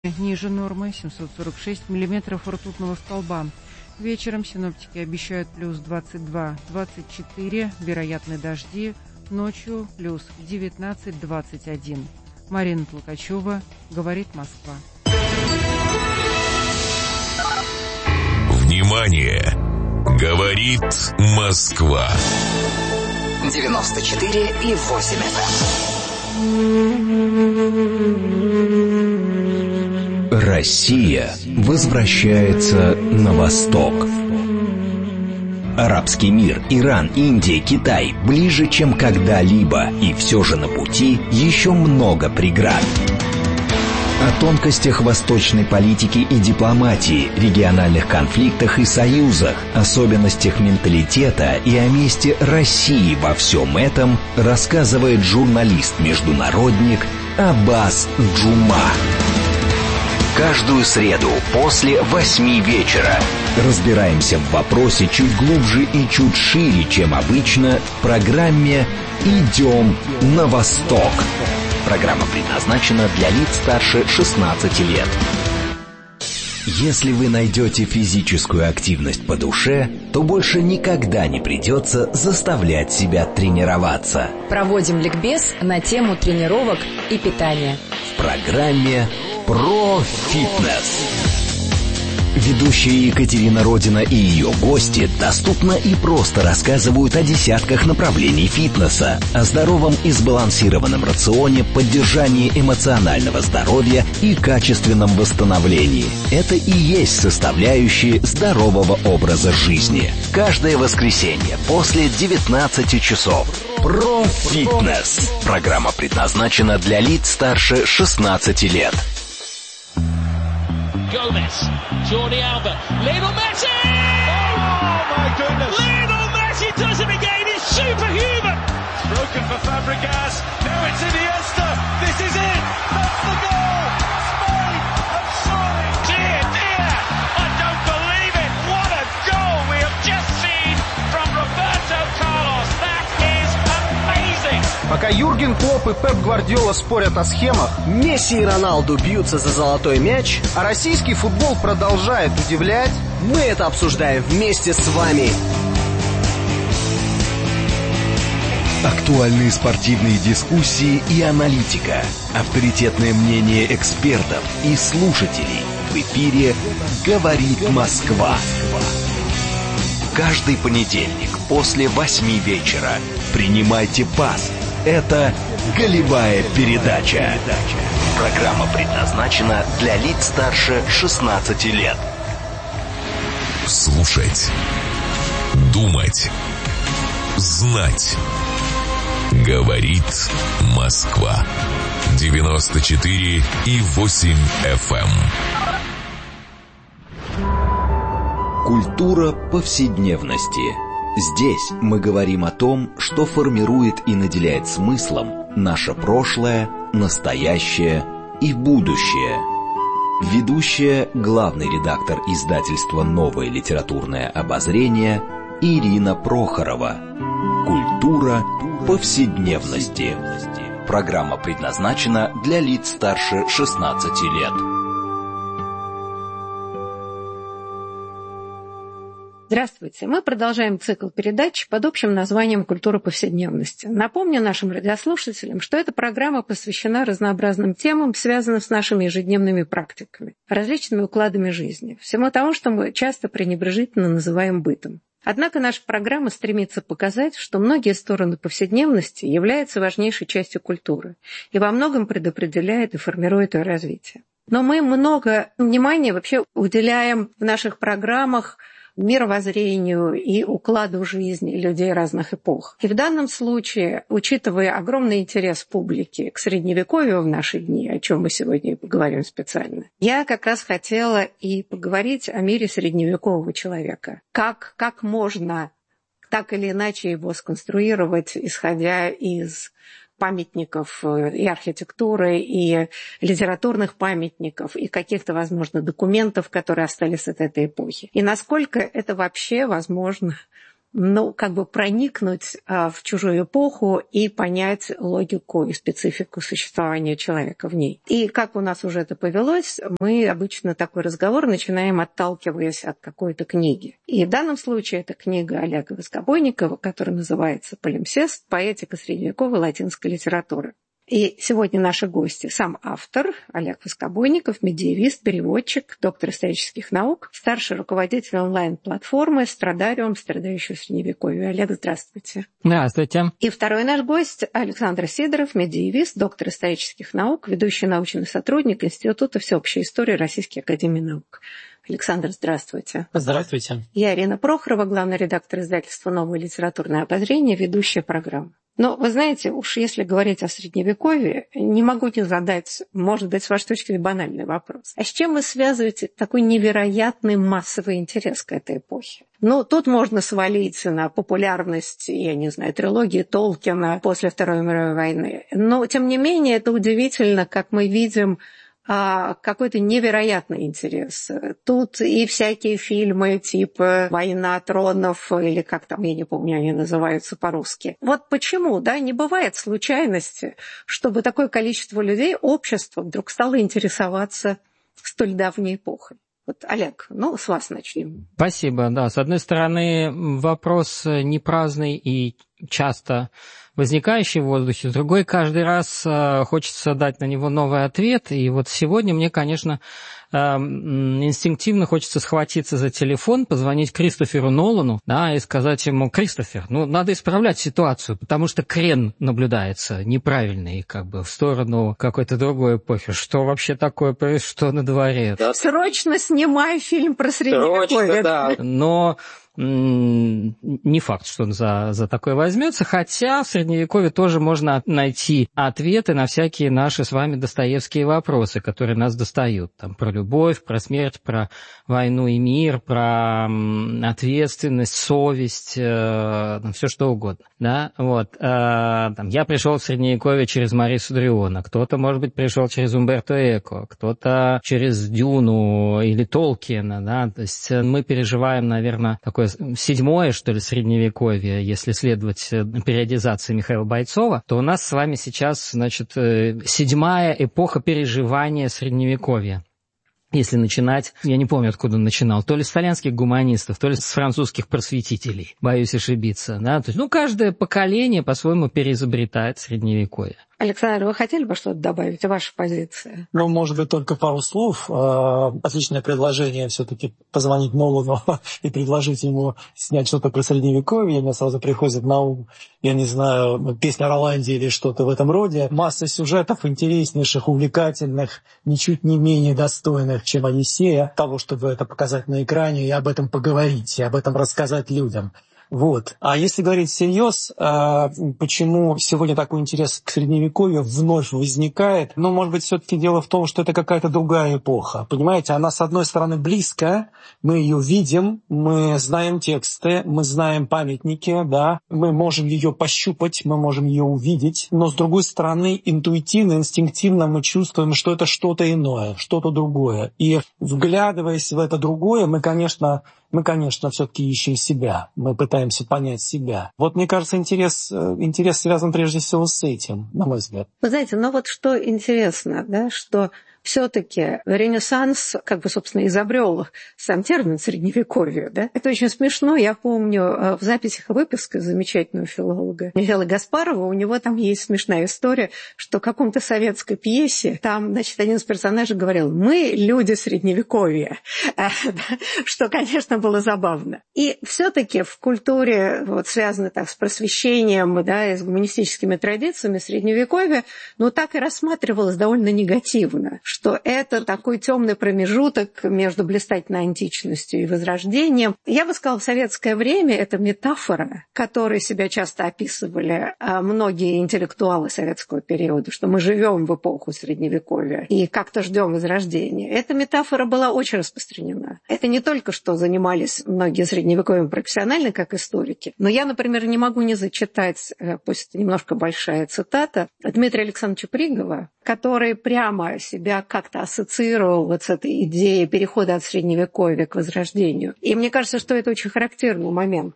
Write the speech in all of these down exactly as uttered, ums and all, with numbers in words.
Ниже нормы семьсот сорок шесть миллиметров ртутного столба. Вечером синоптики обещают плюс двадцать два - двадцать четыре, вероятны дожди. Ночью плюс девятнадцать - двадцать один. Марина Толкачева, говорит Москва. Внимание! Говорит Москва. девяносто четыре и восемь эф эм. Россия возвращается на восток. Арабский мир, Иран, Индия, Китай ближе, чем когда-либо, и все же на пути еще много преград. О тонкостях восточной политики и дипломатии, региональных конфликтах и союзах, особенностях менталитета и о месте России во всем этом рассказывает журналист-международник Аббас Джума. Каждую среду после восьми вечера разбираемся в вопросе чуть глубже и чуть шире, чем обычно, в программе «Идем на восток». Программа предназначена для лиц старше шестнадцати лет. Если вы найдете физическую активность по душе, то больше никогда не придется заставлять себя тренироваться. Проводим ликбез на тему тренировок и питания. В программе «Про фитнес». Ведущие Екатерина Родина и ее гости доступно и просто рассказывают о десятках направлений фитнеса, о здоровом и сбалансированном рационе, поддержании эмоционального здоровья и качественном восстановлении. Это и есть составляющие здорового образа жизни. Каждое воскресенье после девятнадцати часов. Про фитнес. Программа предназначена для лиц старше шестнадцати лет. Gomez, Jordi Alba, Lionel Messi! Oh my goodness! Lionel Messi does it again, he's superhuman! It's broken for Fabregas, now it's Iniesta, this is it, that's the goal! Spain have soaring! Dear, dear, I don't believe it, what a goal we have just seen from Roberto Carlos, that is amazing! Пока Юрген Клопп и Пеп Гвардиола спорят о схемах, Месси и Роналду бьются за золотой мяч, а российский футбол продолжает удивлять, мы это обсуждаем вместе с вами. Актуальные спортивные дискуссии и аналитика, авторитетное мнение экспертов и слушателей. В эфире «Говорит Москва». Каждый понедельник после восьми вечера принимайте пас. Это «Голевая передача». Программа предназначена для лиц старше шестнадцати лет. Слушать, думать, знать. Говорит Москва. девяносто четыре и восемь эф эм. Культура повседневности. Здесь мы говорим о том, что формирует и наделяет смыслом наше прошлое, настоящее и будущее. Ведущая, главный редактор издательства «Новое литературное обозрение» Ирина Прохорова. Культура повседневности. Программа предназначена для лиц старше шестнадцати лет. Здравствуйте. Мы продолжаем цикл передач под общим названием «Культура повседневности». Напомню нашим радиослушателям, что эта программа посвящена разнообразным темам, связанным с нашими ежедневными практиками, различными укладами жизни, всему тому, что мы часто пренебрежительно называем бытом. Однако наша программа стремится показать, что многие стороны повседневности являются важнейшей частью культуры и во многом предопределяет и формирует ее развитие. Но мы много внимания вообще уделяем в наших программах мировоззрению и укладу жизни людей разных эпох. И в данном случае, учитывая огромный интерес публики к Средневековью в наши дни, о чем мы сегодня и поговорим специально, я как раз хотела и поговорить о мире средневекового человека. Как, как можно так или иначе его сконструировать, исходя из памятников и архитектуры, и литературных памятников, и каких-то, возможно, документов, которые остались от этой эпохи. И насколько это вообще возможно ну, как бы проникнуть а, в чужую эпоху и понять логику и специфику существования человека в ней. И как у нас уже это повелось, мы обычно такой разговор начинаем, отталкиваясь от какой-то книги. И в данном случае это книга Олега Воскобойникова, которая называется «Палимсест. Поэтика средневековой латинской литературы». И сегодня наши гости. Сам автор Олег Воскобойников, медиевист, переводчик, доктор исторических наук, старший руководитель онлайн-платформы «Страдариум», страдающего средневековья. Олег, здравствуйте. Здравствуйте. И второй наш гость Александр Сидоров, медиевист, доктор исторических наук, ведущий научный сотрудник Института всеобщей истории Российской академии наук. Александр, здравствуйте. Здравствуйте. Я Ирина Прохорова, главный редактор издательства «Новое литературное обозрение», ведущая программы. Но, вы знаете, уж если говорить о Средневековье, не могу не задать, может быть, с вашей точки зрения, банальный вопрос. А с чем вы связываете такой невероятный массовый интерес к этой эпохе? Ну, тут можно свалить на популярность, я не знаю, трилогии Толкина после Второй мировой войны. Но, тем не менее, это удивительно, как мы видим какой-то невероятный интерес. Тут и всякие фильмы типа «Война тронов» или как там, я не помню, они называются по-русски. Вот почему, да, не бывает случайности, чтобы такое количество людей, общество вдруг стало интересоваться столь давней эпохой. Вот, Олег, ну, с вас начнем. Спасибо, да. С одной стороны, вопрос не праздный и часто возникающий в воздухе, с другой, каждый раз хочется дать на него новый ответ. И вот сегодня мне, конечно, инстинктивно хочется схватиться за телефон, позвонить Кристоферу Нолану, да, и сказать ему: Кристофер, ну, надо исправлять ситуацию, потому что крен наблюдается неправильный, как бы, в сторону какой-то другой эпохи. Что вообще такое, что на дворе? Да. Срочно снимай фильм про Средневековье. Да. Но не факт, что он за, за такое возьмется, хотя в Средневековье тоже можно найти ответы на всякие наши с вами достоевские вопросы, которые нас достают. Там, про любовь, про смерть, про войну и мир, про ответственность, совесть, э, все что угодно. Да? Вот. Э, там, я пришел в Средневековье через Мариса Дриона, кто-то, может быть, пришел через Умберто Эко, кто-то через Дюну или Толкиена. Да? То есть мы переживаем, наверное, такое седьмое, что ли, Средневековье, если следовать периодизации Михаила Бойцова, то у нас с вами сейчас, значит, седьмая эпоха переживания Средневековья. Если начинать, я не помню, откуда он начинал, то ли с итальянских гуманистов, то ли с французских просветителей, боюсь ошибиться. Да? То есть, ну, каждое поколение по-своему переизобретает Средневековье. Александр, вы хотели бы что-то добавить? Ваша позиция? Ну, может быть, только пару слов. Отличное предложение все-таки позвонить Нолану и предложить ему снять что-то про Средневековье. Мне сразу приходит на ум, я не знаю, песня Роланди или что-то в этом роде. Масса сюжетов интереснейших, увлекательных, ничуть не менее достойных, чем «Одиссея», того, чтобы это показать на экране и об этом поговорить, и об этом рассказать людям. Вот. А если говорить всерьез, почему сегодня такой интерес к Средневековью вновь возникает? Ну, может быть, все-таки дело в том, что это какая-то другая эпоха. Понимаете, она, с одной стороны, близкая, мы ее видим, мы знаем тексты, мы знаем памятники, да, мы можем ее пощупать, мы можем ее увидеть, но, с другой стороны, интуитивно, инстинктивно мы чувствуем, что это что-то иное, что-то другое. И, вглядываясь в это другое, мы, конечно, мы, конечно, все-таки ищем себя, мы пытаемся понять себя. Вот, мне кажется, интерес, интерес связан прежде всего с этим, на мой взгляд. Вы знаете, ну вот что интересно, да, что все-таки Ренессанс, как бы, собственно, изобрел сам термин Средневековье, да? Это очень смешно. Я помню в записях выпуска замечательного филолога Михаила Гаспарова, у него там есть смешная история, что в каком-то советской пьесе там, значит, один из персонажей говорил: «Мы люди Средневековья», что, конечно, было забавно. И все-таки в культуре, вот, связанной так с просвещением, да, и с гуманистическими традициями Средневековья, ну, так и рассматривалось довольно негативно, что это такой темный промежуток между блистательной античностью и Возрождением. Я бы сказала, в советское время это метафора, которой себя часто описывали многие интеллектуалы советского периода, что мы живем в эпоху Средневековья и как-то ждем Возрождения. Эта метафора была очень распространена. Это не только что занимались многие Средневековьем профессионально, как историки, но я, например, не могу не зачитать, пусть это немножко большая цитата, Дмитрия Александровича Пригова, который прямо себя как-то ассоциировал вот с этой идеей перехода от Средневековья к Возрождению. И мне кажется, что это очень характерный момент.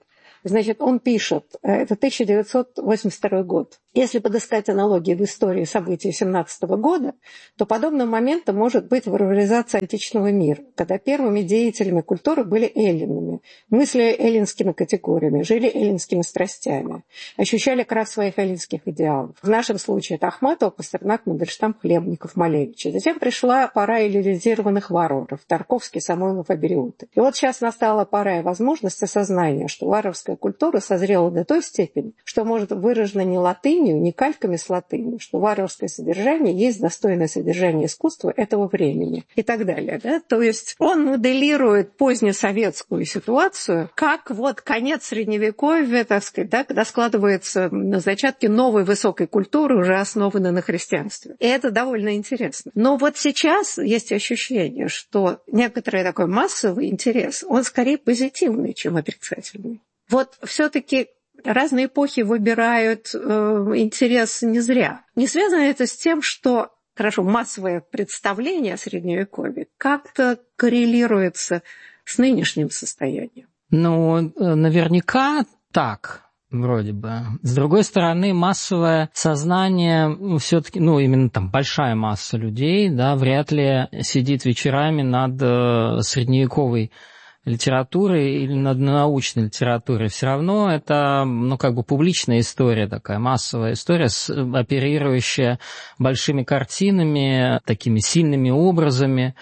Значит, он пишет, это тысяча девятьсот восемьдесят второй год. Если подыскать аналогии в истории событий семнадцатого года, то подобным моментом может быть варваризация античного мира, когда первыми деятелями культуры были эллинами, мыслили эллинскими категориями, жили эллинскими страстями, ощущали крах своих эллинских идеалов. В нашем случае это Ахматова, Пастернак, Мандельштам, Хлебников, Малевич. Затем пришла пора эллинизированных варваров, Тарковский, Самойлов, Абериуты. И вот сейчас настала пора и возможность осознания, что варварская культура созрела до той степени, что может выражена не латынью, не кальками с латынью, что варварское содержание есть достойное содержание искусства этого времени и так далее. Да? То есть он моделирует позднесоветскую ситуацию, как вот конец Средневековья, так сказать, да, когда складывается на зачатке новой высокой культуры, уже основанной на христианстве. И это довольно интересно. Но вот сейчас есть ощущение, что некоторый такой массовый интерес, он скорее позитивный, чем отрицательный. Вот все-таки разные эпохи выбирают э, интерес не зря. Не связано это с тем, что, хорошо, массовое представление о Средневековье как-то коррелируется с нынешним состоянием? Ну, наверняка так. Вроде бы. С другой стороны, массовое сознание, ну, все-таки, ну, именно там большая масса людей, да, вряд ли сидит вечерами над э, средневековой литературой или над научной литературой. Все равно это, ну, как бы публичная история такая, массовая история, оперирующая большими картинами, такими сильными образами.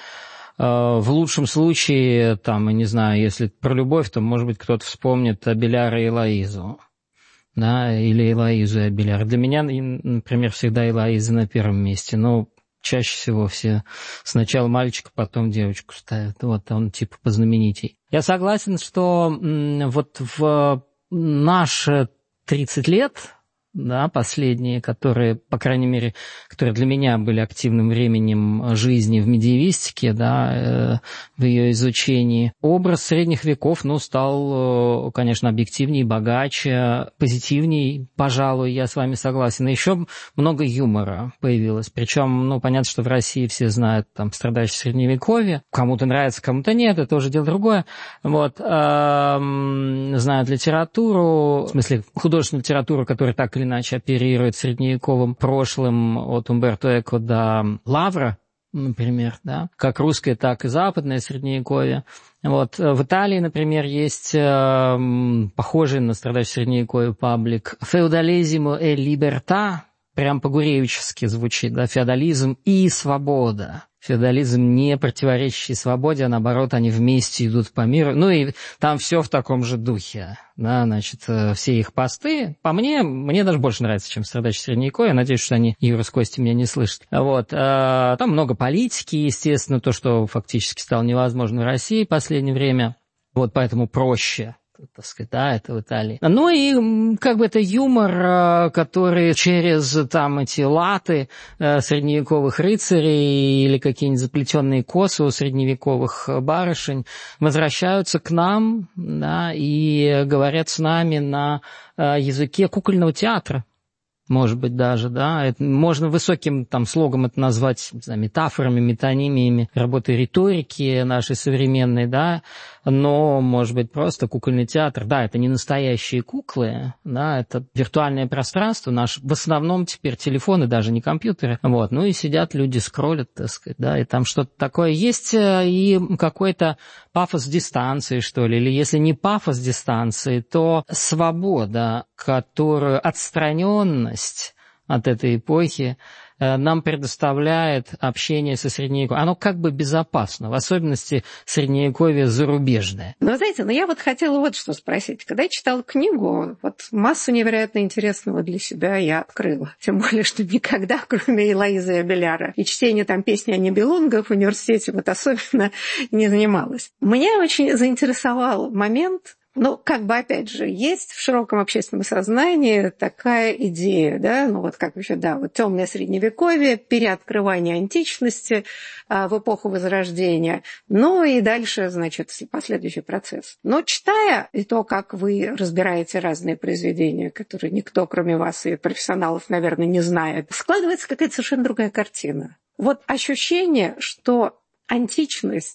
В лучшем случае, там, я не знаю, если про любовь, то, может быть, кто-то вспомнит Абеляра и Элоизу. Да, или Элоизу и Абеляра. Для меня, например, всегда Элоиза на первом месте, но чаще всего все сначала мальчика, потом девочку ставят. Вот он типа познаменитей. Я согласен, что вот в наши тридцать лет, да, последние, которые, по крайней мере, которые для меня были активным временем жизни в медиевистике, да, в ее изучении, образ средних веков, ну, стал, конечно, объективнее, богаче, позитивнее, пожалуй, я с вами согласен. И еще много юмора появилось. Причем, ну, понятно, что в России все знают там страдающее средневековье. Кому-то нравится, кому-то нет, это уже дело другое. Вот, знают литературу, в смысле художественную литературу, которая так или иначе оперирует средневековым прошлым, от Умберто Эко до Лавра, например, да, как русское, так и западное средневековье. Вот. В Италии, например, есть э, похожий на страдающий средневековье паблик «Феодализмо e libertà», прям по-гуревически звучит, да, феодализм и свобода. Феодализм не противоречащий свободе, а наоборот, они вместе идут по миру. Ну и там все в таком же духе. Да, значит, все их посты, по мне, мне даже больше нравится, чем страдающий средневековье. Я надеюсь, что они, Юра с Костей, меня не слышат. Вот. Там много политики, естественно, то, что фактически стало невозможно в России в последнее время. Вот поэтому проще, так сказать, да, это в Италии. Ну и как бы это юмор, который через там эти латы средневековых рыцарей или какие-нибудь заплетенные косы у средневековых барышень возвращаются к нам, да, и говорят с нами на языке кукольного театра. Может быть, даже, да, это можно высоким там слогом это назвать, не знаю, метафорами, метонимиями работы риторики нашей современной, да, но, может быть, просто кукольный театр, да, это не настоящие куклы, да, это виртуальное пространство, наш, в основном теперь телефоны, даже не компьютеры, вот, ну и сидят люди, скроллят, так сказать, да, и там что-то такое есть, и какой-то пафос дистанции, что ли, или если не пафос дистанции, то свобода, которую отстраненность от этой эпохи нам предоставляет общение со Средневековьем. Оно как бы безопасно, в особенности Средневековье зарубежное. Ну, знаете, ну я вот хотела вот что спросить. Когда я читала книгу, вот массу невероятно интересного для себя я открыла. Тем более, что никогда, кроме Элоизы и Абеляра, и чтения там песни о Нибелунгах в университете вот особенно не занималась. Меня очень заинтересовал момент. Ну, как бы, опять же, есть в широком общественном сознании такая идея, да, ну вот как вообще, да, вот темное средневековье, переоткрывание античности а, в эпоху Возрождения, ну и дальше, значит, последующий процесс. Но читая и то, как вы разбираете разные произведения, которые никто, кроме вас и профессионалов, наверное, не знает, складывается какая-то совершенно другая картина. Вот ощущение, что античность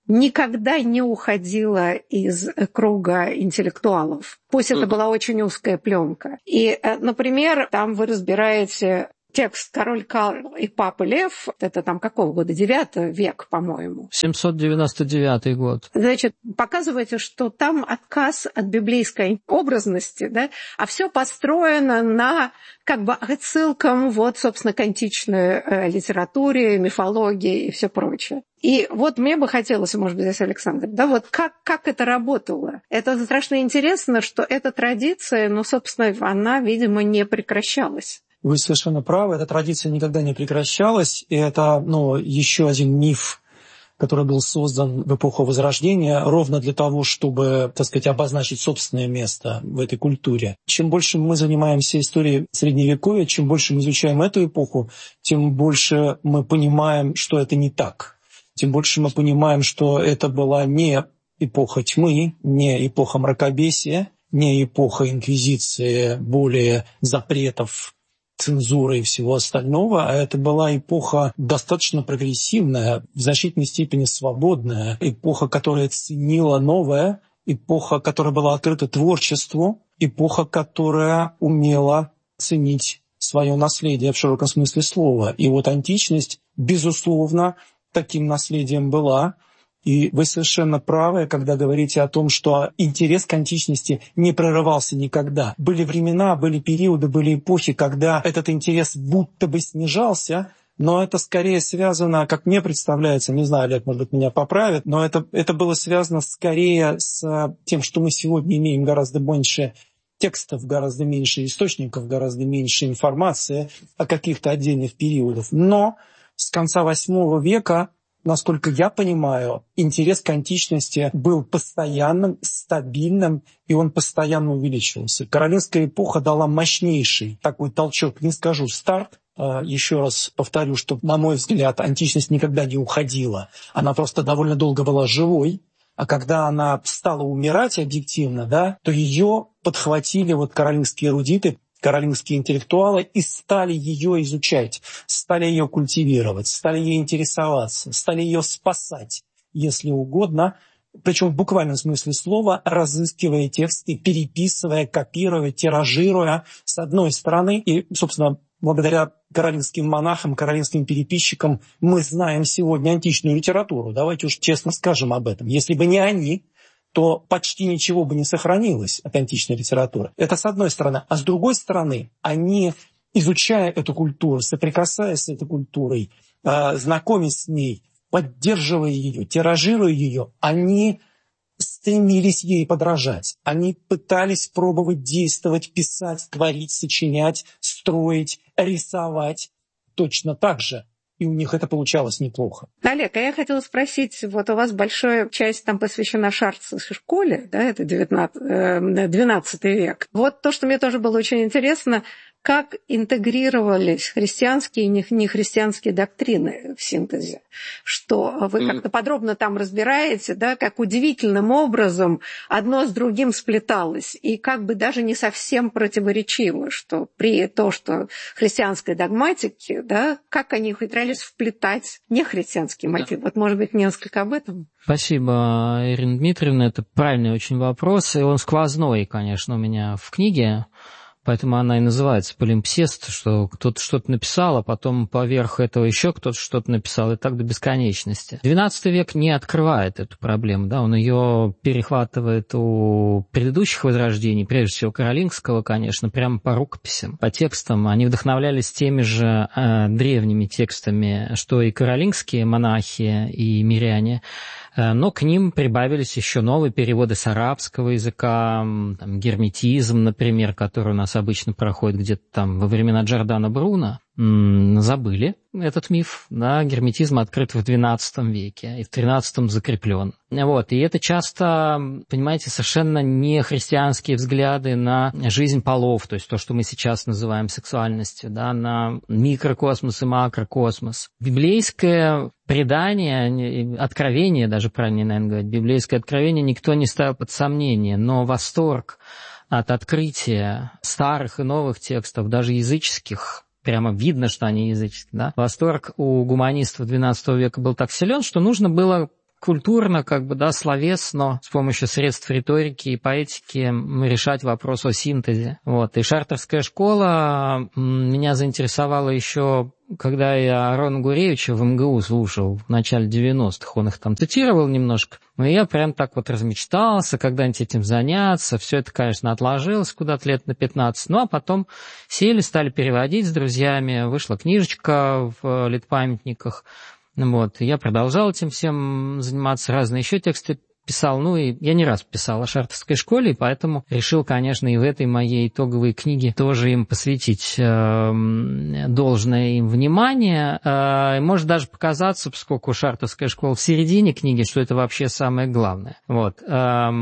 никогда не уходила из круга интеллектуалов. Пусть это была очень узкая пленка. И, например, там вы разбираете текст «Король Карл и папа Лев», это там какого года? девятый век, по-моему. семьсот девяносто девятый год. Значит, показываете, что там отказ от библейской образности, да, а все построено на как бы отсылкам, вот, собственно, к античной э, литературе, мифологии и все прочее. И вот мне бы хотелось, может быть, здесь Александр, да, вот как, как это работало? Это страшно интересно, что эта традиция, ну, собственно, она, видимо, не прекращалась. Вы совершенно правы, эта традиция никогда не прекращалась, и это, ну, еще один миф, который был создан в эпоху Возрождения ровно для того, чтобы, так сказать, обозначить собственное место в этой культуре. Чем больше мы занимаемся историей Средневековья, чем больше мы изучаем эту эпоху, тем больше мы понимаем, что это не так. Тем больше мы понимаем, что это была не эпоха тьмы, не эпоха мракобесия, не эпоха инквизиции, более запретов, цензуры и всего остального, а это была эпоха достаточно прогрессивная, в значительной степени свободная, эпоха, которая ценила новое, эпоха, которая была открыта творчеству, эпоха, которая умела ценить свое наследие в широком смысле слова. И вот античность, безусловно, таким наследием была. И вы совершенно правы, когда говорите о том, что интерес к античности не прерывался никогда. Были времена, были периоды, были эпохи, когда этот интерес будто бы снижался, но это скорее связано, как мне представляется, не знаю, Олег, может быть, меня поправит, но это, это было связано скорее с тем, что мы сегодня имеем гораздо больше текстов, гораздо меньше источников, гораздо меньше информации о каких-то отдельных периодах. Но с конца восьмого века, насколько я понимаю, интерес к античности был постоянным, стабильным, и он постоянно увеличивался. Каролингская эпоха дала мощнейший такой толчок, не скажу старт. Еще раз повторю, что, на мой взгляд, античность никогда не уходила. Она просто довольно долго была живой, а когда она стала умирать объективно, да, то ее подхватили вот каролингские эрудиты, каролингские интеллектуалы и стали ее изучать, стали ее культивировать, стали ей интересоваться, стали ее спасать, если угодно, причем в буквальном смысле слова, разыскивая тексты, переписывая, копируя, тиражируя с одной стороны. И, собственно, благодаря каролингским монахам, каролингским переписчикам мы знаем сегодня античную литературу. Давайте уж честно скажем об этом. Если бы не они, то почти ничего бы не сохранилось от античной литературы. Это с одной стороны. А с другой стороны, они, изучая эту культуру, соприкасаясь с этой культурой, э, знакомясь с ней, поддерживая ее, тиражируя ее, они стремились ей подражать. Они пытались пробовать действовать, писать, творить, сочинять, строить, рисовать точно так же. И у них это получалось неплохо. Олег, а я хотела спросить, вот у вас большая часть там посвящена шарцевской школе, да, это двенадцатый век. Вот то, что мне тоже было очень интересно, как интегрировались христианские и нехристианские доктрины в синтезе, что вы как-то подробно там разбираете, да, как удивительным образом одно с другим сплеталось, и как бы даже не совсем противоречиво, что при том, что христианской догматике, да, как они ухитрялись вплетать нехристианские мотивы. Вот, может быть, несколько об этом? Спасибо, Ирина Дмитриевна, это правильный очень вопрос, и он сквозной, конечно, у меня в книге. Поэтому она и называется полимпсест, что кто-то что-то написал, а потом поверх этого еще кто-то что-то написал, и так до бесконечности. двенадцатый век не открывает эту проблему, да, он ее перехватывает у предыдущих возрождений, прежде всего каролингского, конечно, прямо по рукописям, по текстам. Они вдохновлялись теми же э, древними текстами, что и каролингские монахи и миряне, но к ним прибавились еще новые переводы с арабского языка, там, герметизм, например, который у нас обычно проходит где-то там во времена Джордано Бруно. М-м, забыли этот миф, да, герметизм открыт в двенадцатом веке и в тринадцатом закреплен. Вот, и это часто, понимаете, совершенно не христианские взгляды на жизнь полов, то есть то, что мы сейчас называем сексуальностью, да, на микрокосмос и макрокосмос. Библейское предание, откровение, даже правильнее, наверное, говорить, библейское откровение никто не ставил под сомнение, но восторг от открытия старых и новых текстов, даже языческих, прямо видно, что они языческие, да, восторг у гуманистов двенадцатого века был так силен, что нужно было культурно, как бы, да, словесно, с помощью средств риторики и поэтики решать вопрос о синтезе. Вот. И шартерская школа меня заинтересовала еще, когда я Арона Гуревича в эм гэ у слушал в начале девяностых, он их там цитировал немножко, и я прям так вот размечтался, когда-нибудь этим заняться. Все это, конечно, отложилось куда-то лет на пятнадцать, ну а потом сели, стали переводить с друзьями, вышла книжечка в литпамятниках. Вот, я продолжал этим всем заниматься, разные еще тексты писал, ну и я не раз писал о шартерской школе, и поэтому решил, конечно, и в этой моей итоговой книге тоже им посвятить э, должное им внимание. Э, может даже показаться, поскольку шартерская школа в середине книги, что это вообще самое главное. Вот. Э,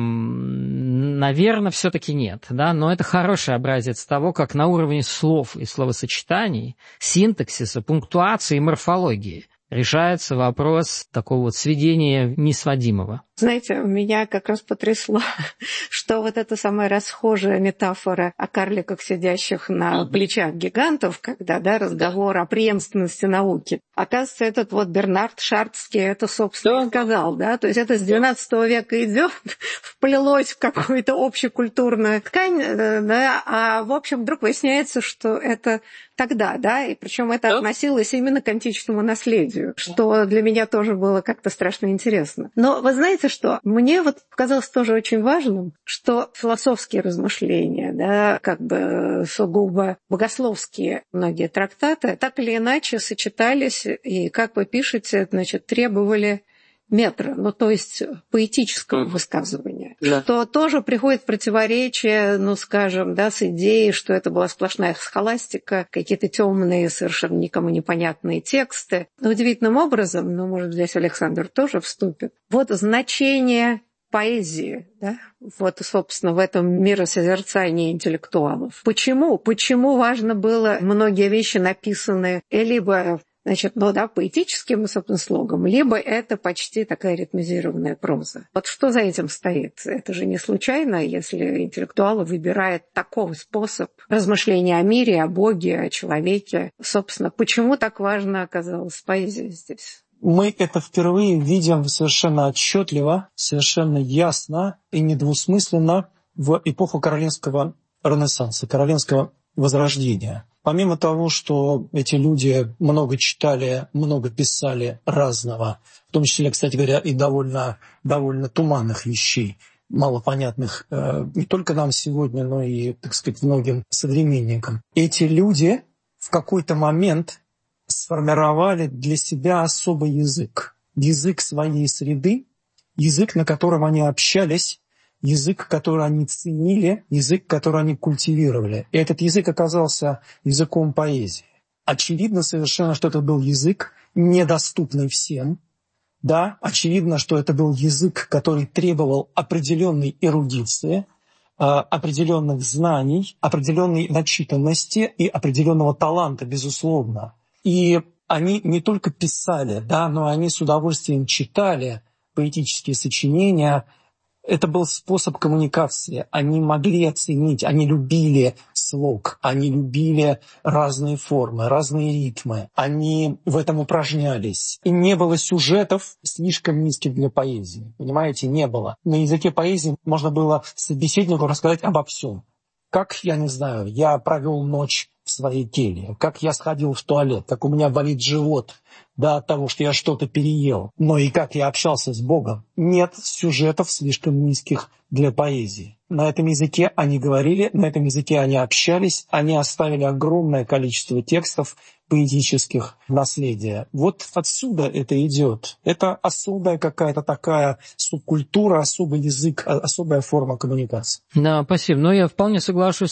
наверное, все-таки нет, да, но это хороший образец того, как на уровне слов и словосочетаний, синтаксиса, пунктуации и морфологии решается вопрос такого вот сведения несводимого. Знаете, меня как раз потрясло, что вот эта самая расхожая метафора о карликах, сидящих на плечах гигантов, когда, да, разговор о преемственности науки. Оказывается, этот вот Бернард Шартский это, собственно, сказал, да, то есть это с двенадцатого века идет, вплелось в какую-то общекультурную ткань, да, а в общем вдруг выясняется, что это тогда, да, и причем это относилось именно к античному наследию, что для меня тоже было как-то страшно интересно. Но вы знаете, что мне вот показалось тоже очень важным, что философские размышления, да, как бы сугубо богословские многие трактаты, так или иначе сочетались и, как вы пишете, значит, требовали метра, ну, то есть поэтического mm. высказывания, yeah. что тоже приходит в противоречие, ну, скажем, да, с идеей, что это была сплошная схоластика, какие-то темные, совершенно никому непонятные тексты. Но удивительным образом, ну, может, здесь Александр тоже вступит, вот значение поэзии, да, вот, собственно, в этом миросозерцании интеллектуалов. Почему? Почему важно было многие вещи, написанные либо Значит, ну да, поэтическим, собственно, слогом, либо это почти такая ритмизированная проза. Вот что за этим стоит? Это же не случайно, если интеллектуал выбирает такой способ размышления о мире, о Боге, о человеке. Собственно, почему так важно оказалась поэзия здесь? Мы это впервые видим совершенно отчетливо, совершенно ясно и недвусмысленно в эпоху Каролинского Ренессанса, Каролинского Возрождения. Помимо того, что эти люди много читали, много писали разного, в том числе, кстати говоря, и довольно, довольно туманных вещей, малопонятных э, не только нам сегодня, но и, так сказать, многим современникам. Эти люди в какой-то момент сформировали для себя особый язык. Язык своей среды, язык, на котором они общались, язык, который они ценили, язык, который они культивировали. И этот язык оказался языком поэзии. Очевидно совершенно, что это был язык, недоступный всем. Да, очевидно, что это был язык, который требовал определенной эрудиции, определенных знаний, определенной начитанности и определенного таланта, безусловно. И они не только писали, да, но они с удовольствием читали поэтические сочинения. Это был способ коммуникации. Они могли оценить, они любили слог, они любили разные формы, разные ритмы. Они в этом упражнялись. И не было сюжетов слишком низких для поэзии. Понимаете, не было. На языке поэзии можно было собеседнику рассказать обо всем. Как, я не знаю, я провел ночь в своей келье, как я сходил в туалет, как у меня болит живот, да, от того, что я что-то переел, но и как я общался с Богом. Нет сюжетов слишком низких для поэзии. На этом языке они говорили, на этом языке они общались, они оставили огромное количество текстов поэтических наследия. Вот отсюда это идет. Это особая какая-то такая субкультура, особый язык, особая форма коммуникации. Да, спасибо. Но я вполне соглашусь с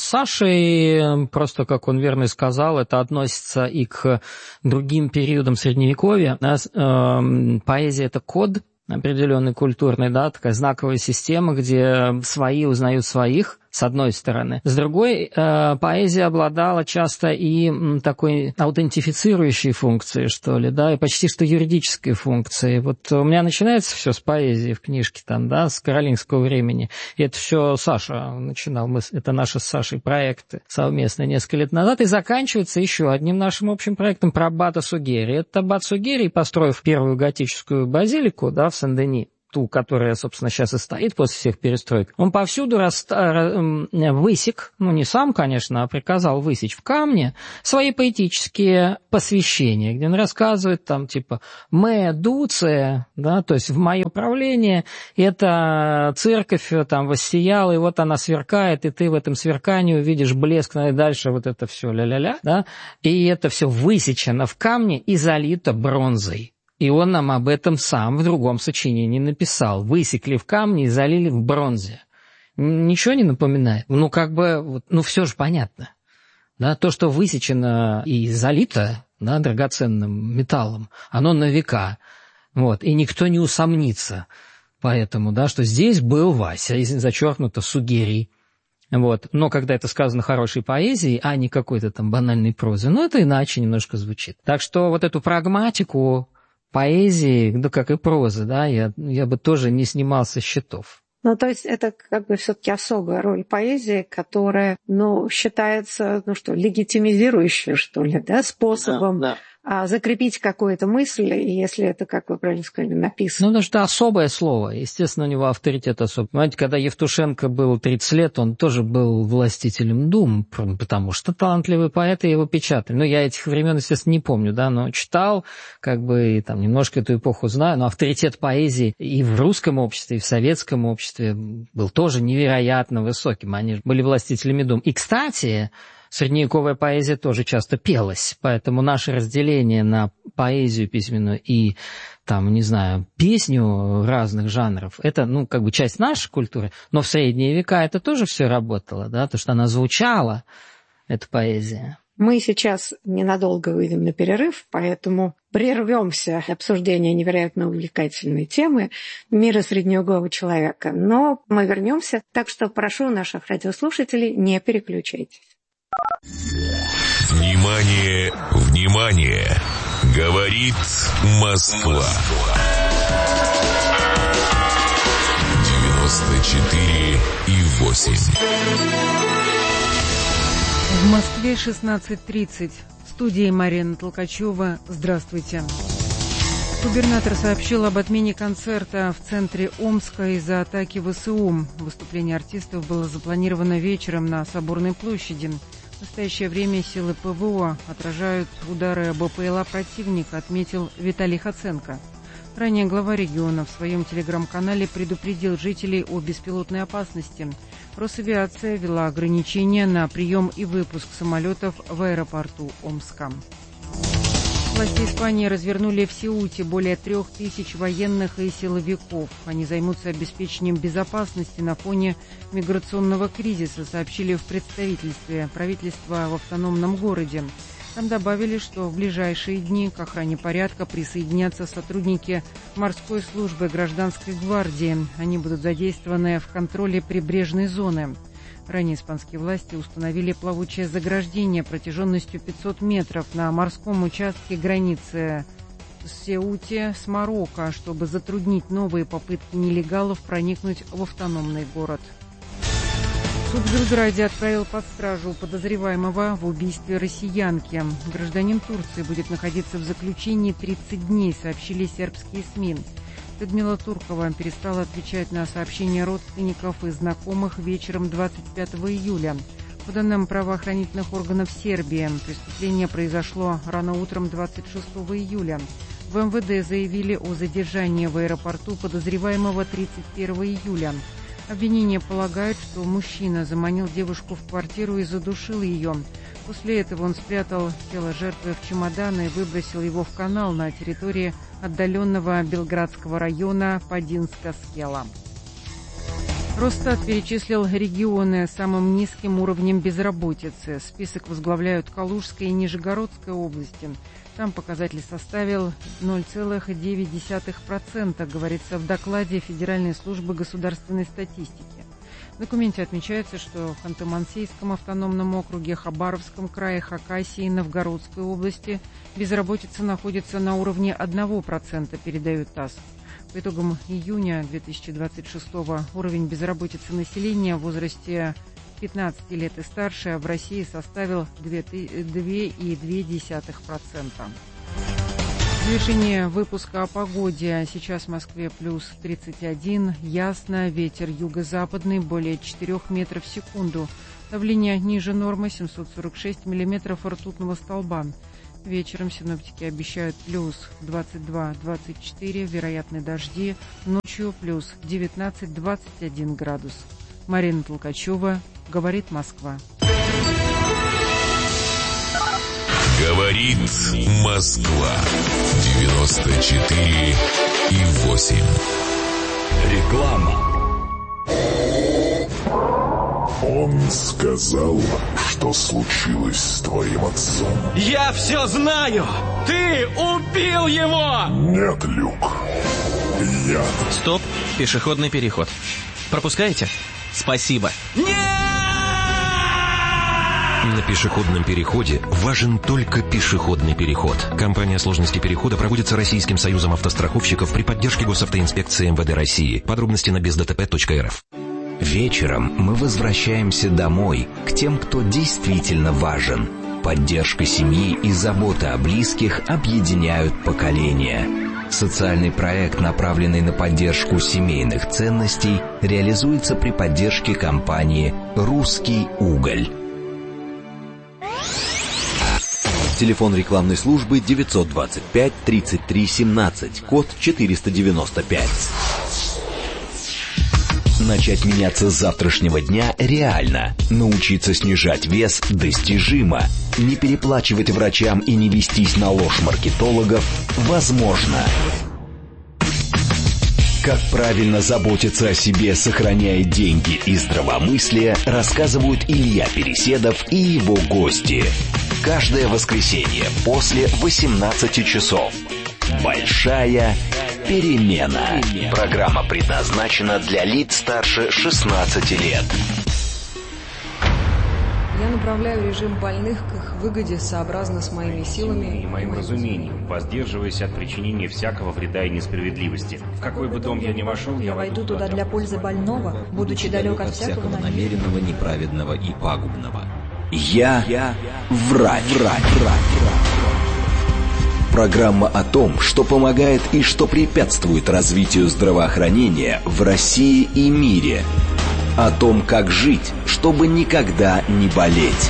Сашей. Просто, как он верно сказал, это относится и к другим периодам Средневековья. Поэзия – это код определенный культурный, да, такая знаковая система, где свои узнают своих, с одной стороны. С другой, э, поэзия обладала часто и м, такой аутентифицирующей функцией, что ли, да, и почти что юридической функцией. Вот у меня начинается все с поэзии в книжке, там, да, с каролингского времени. И это все Саша начинал, мы, это наши с Сашей проекты совместные несколько лет назад, и заканчивается еще одним нашим общим проектом про аббата Сугери. Это аббат Сугери, построив первую готическую базилику, да, в Сен-Дени, ту, которая, собственно, сейчас и стоит после всех перестроек, он повсюду рас... высек, ну, не сам, конечно, а приказал высечь в камне свои поэтические посвящения, где он рассказывает там, типа, «Ме дуция», да, то есть в мое правление эта церковь там воссияла, и вот она сверкает, и ты в этом сверкании увидишь блеск, и дальше вот это все ля-ля-ля, да, и это все высечено в камне и залито бронзой. И он нам об этом сам в другом сочинении написал. Высекли в камне и залили в бронзе. Ничего не напоминает? Ну, как бы, ну, все же понятно. Да, то, что высечено и залито, да, драгоценным металлом, оно на века. Вот, и никто не усомнится поэтому, да, что здесь был Вася, и зачеркнуто Сугери. Вот. Но когда это сказано хорошей поэзией, а не какой-то там банальной прозе, ну, это иначе немножко звучит. Так что вот эту прагматику поэзии, да, как и прозы, да, я, я бы тоже не снимал со счетов. Ну, то есть это как бы все-таки особая роль поэзии, которая, ну, считается, ну что, легитимизирующей, что ли, да, способом да, да. А, закрепить какую-то мысль, и если это, как вы правильно сказали, написано. Ну, потому что особое слово, естественно, у него авторитет особый. Понимаете, когда Евтушенко был тридцать лет, он тоже был властителем дум, потому что талантливые поэты его печатали. Ну, я этих времен, естественно, не помню, да, но читал, как бы, и там немножко эту эпоху знаю, но авторитет поэзии и в русском обществе, и в советском обществе был тоже невероятно высоким. Они были властителями дум. И, кстати, средневековая поэзия тоже часто пелась, поэтому наше разделение на поэзию письменную и, там, не знаю, песню разных жанров, это, ну, как бы часть нашей культуры, но в средние века это тоже все работало, да, то, что она звучала, эта поэзия. Мы сейчас ненадолго выйдем на перерыв, поэтому прервемся обсуждение невероятно увлекательной темы мира средневекового человека. Но мы вернемся, так что прошу наших радиослушателей, не переключайтесь. Внимание, внимание! Говорит Москва. девяносто четыре и восемь. В Москве шестнадцать тридцать. В студии Марина Толкачева. Здравствуйте. Губернатор сообщил об отмене концерта в центре Омска из-за атаки ВСУ. Выступление артистов было запланировано вечером на Соборной площади. В настоящее время силы ПВО отражают удары БПЛА противника, отметил Виталий Хоценко. Ранее глава региона в своем телеграм-канале предупредил жителей о беспилотной опасности. Росавиация ввела ограничения на прием и выпуск самолетов в аэропорту Омска. Власти Испании развернули в Сеуте более трех тысяч военных и силовиков. Они займутся обеспечением безопасности на фоне миграционного кризиса, сообщили в представительстве правительства в автономном городе. Там добавили, что в ближайшие дни к охране порядка присоединятся сотрудники морской службы гражданской гвардии. Они будут задействованы в контроле прибрежной зоны. Ранее испанские власти установили плавучее заграждение протяженностью пятьсот метров на морском участке границы в Сеуте с Марокко, чтобы затруднить новые попытки нелегалов проникнуть в автономный город. Суд в Белграде отправил под стражу подозреваемого в убийстве россиянки. Гражданин Турции будет находиться в заключении тридцать дней, сообщили сербские СМИ. Людмила Туркова перестала отвечать на сообщения родственников и знакомых вечером двадцать пятого июля. По данным правоохранительных органов Сербии, преступление произошло рано утром двадцать шестого июля. В эм вэ дэ заявили о задержании в аэропорту подозреваемого тридцать первого июля. Обвинение полагает, что мужчина заманил девушку в квартиру и задушил ее. После этого он спрятал тело жертвы в чемодан и выбросил его в канал на территории отдаленного Белградского района Падинска-Скела. Росстат перечислил регионы с самым низким уровнем безработицы. Список возглавляют Калужская и Нижегородская области. Там показатель составил ноль целых девять десятых процента, говорится в докладе Федеральной службы государственной статистики. В документе отмечается, что в Ханты-Мансийском автономном округе, Хабаровском крае, Хакасии и Новгородской области безработица находится на уровне одного процента, передает ТАСС. По итогам июня две тысячи двадцать шестого уровень безработицы населения в возрасте пятнадцати лет и старше в России составил две целых две десятых процента. В завершение выпуска о погоде. Сейчас в Москве плюс тридцать один, ясно, ветер юго-западный более четырёх метров в секунду. Давление ниже нормы семьсот сорок шесть миллиметров ртутного столба. Вечером синоптики обещают плюс двадцать два - двадцать четыре, вероятны дожди, ночью плюс девятнадцать - двадцать один градус. Марина Толкачева, говорит Москва. Говорит Москва. девяносто четыре и восемь. Реклама. Он сказал, что случилось с твоим отцом. Я все знаю! Ты убил его! Нет, Люк. Я. Стоп, пешеходный переход. Пропускаете? Спасибо. Нет! На пешеходном переходе важен только пешеходный переход. Компания сложности перехода проводится Российским союзом автостраховщиков при поддержке Госавтоинспекции эм вэ дэ России. Подробности на без дэ тэ пэ точка эр эф. Вечером мы возвращаемся домой, к тем, кто действительно важен. Поддержка семьи и забота о близких объединяют поколения. Социальный проект, направленный на поддержку семейных ценностей, реализуется при поддержке компании «Русский уголь». Телефон рекламной службы девятьсот двадцать пять тридцать три семнадцать, код четыреста девяносто пять. Начать меняться с завтрашнего дня реально. Научиться снижать вес достижимо. Не переплачивать врачам и не вестись на ложь маркетологов возможно. Как правильно заботиться о себе, сохраняя деньги и здравомыслие, рассказывают Илья Переседов и его гости. Каждое воскресенье после восемнадцати часов. Большая перемена. Программа предназначена для лиц старше шестнадцати лет. Я направляю режим больных к их выгоде сообразно с моими силами и моим разумением, воздерживаясь от причинения всякого вреда и несправедливости. В какой бы дом я ни вошел, я войду туда для пользы больного, будучи далек от всякого намеренного, неправедного и пагубного. Я, Я врач. врач, врач. Программа о том, что помогает и что препятствует развитию здравоохранения в России и мире. О том, как жить, чтобы никогда не болеть.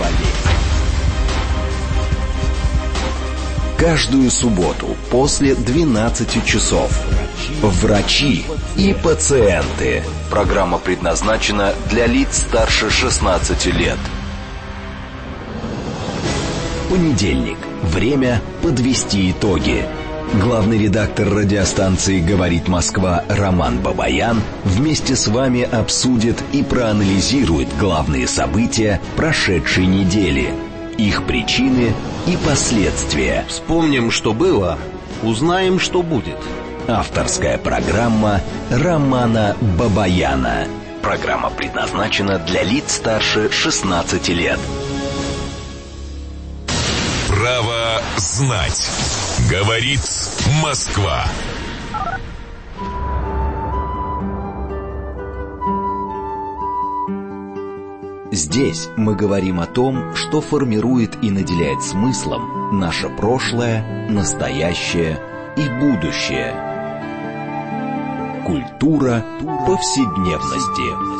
Каждую субботу после двенадцати часов. Врачи и пациенты. Программа предназначена для лиц старше шестнадцати лет. Понедельник. Время подвести итоги. Главный редактор радиостанции «Говорит Москва» Роман Бабаян вместе с вами обсудит и проанализирует главные события прошедшей недели, их причины и последствия. Вспомним, что было, узнаем, что будет. Авторская программа Романа Бабаяна. Программа предназначена для лиц старше шестнадцати лет. Право знать. Говорит Москва. Здесь мы говорим о том, что формирует и наделяет смыслом наше прошлое, настоящее и будущее. Культура повседневности.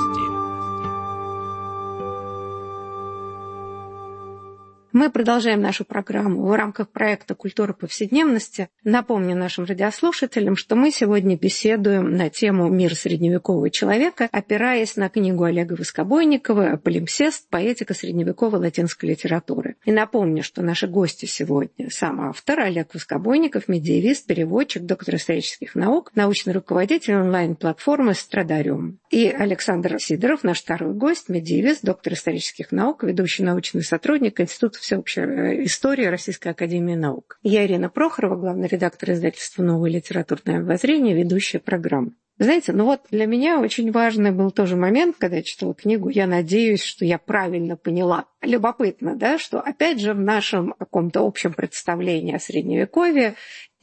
Мы продолжаем нашу программу в рамках проекта «Культура повседневности». Напомню нашим радиослушателям, что мы сегодня беседуем на тему «Мир средневекового человека», опираясь на книгу Олега Воскобойникова «Полимсест. Поэтика средневековой латинской литературы». И напомню, что наши гости сегодня сам автор Олег Воскобойников, медиевист, переводчик, доктор исторических наук, научный руководитель онлайн-платформы «Страдариум». И Александр Сидоров, наш второй гость, медиевист, доктор исторических наук, ведущий научный сотрудник Института всеобщей истории Российской академии наук. Я Ирина Прохорова, главный редактор издательства «Новое литературное обозрение», ведущая программы. Знаете, ну вот для меня очень важный был тоже момент, когда я читала книгу, я надеюсь, что я правильно поняла. Любопытно, да, что опять же в нашем каком-то общем представлении о Средневековье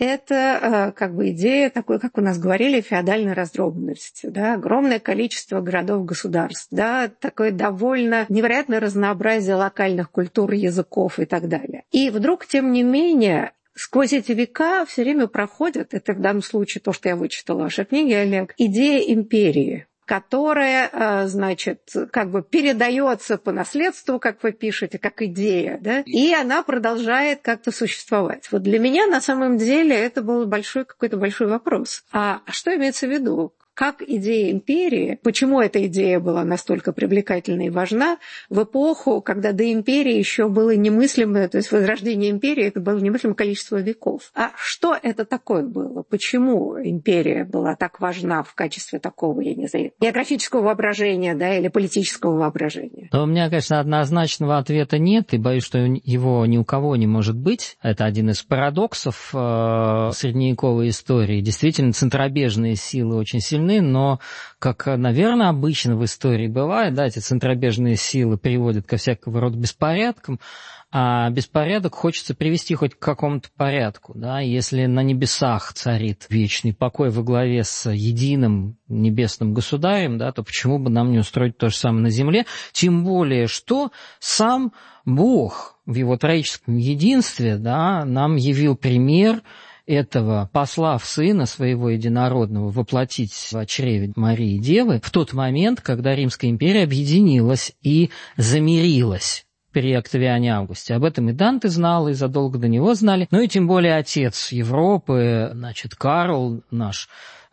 это как бы идея такой, как у нас говорили, феодальной раздробленности, да, огромное количество городов-государств, да, такое довольно невероятное разнообразие локальных культур, языков и так далее. И вдруг, тем не менее, сквозь эти века все время проходит, это в данном случае то, что я вычитала в вашей книге, Олег, идея империи, которая, значит, как бы передается по наследству, как вы пишете, как идея, да, и она продолжает как-то существовать. Вот для меня на самом деле это был большой какой-то большой вопрос. А что имеется в виду? Как идея империи, почему эта идея была настолько привлекательна и важна в эпоху, когда до империи еще было немыслимое, то есть возрождение империи, это было немыслимое количество веков. А что это такое было? Почему империя была так важна в качестве такого, я не знаю, географического воображения, да, или политического воображения? Но у меня, конечно, однозначного ответа нет, и боюсь, что его ни у кого не может быть. Это один из парадоксов э, средневековой истории. Действительно, центробежные силы очень сильны, но, как, наверное, обычно в истории бывает, да, эти центробежные силы приводят ко всякого рода беспорядкам, а беспорядок хочется привести хоть к какому-то порядку. Да? Если на небесах царит вечный покой во главе с единым небесным государем, да, то почему бы нам не устроить то же самое на земле? Тем более, что сам Бог в его троическом единстве, да, нам явил пример этого, послав сына своего единородного воплотить в чреве Марии Девы в тот момент, когда Римская империя объединилась и замирилась при Октавиане Августе. Об этом и Данте знал, и задолго до него знали. Ну и тем более отец Европы, значит, Карл, наш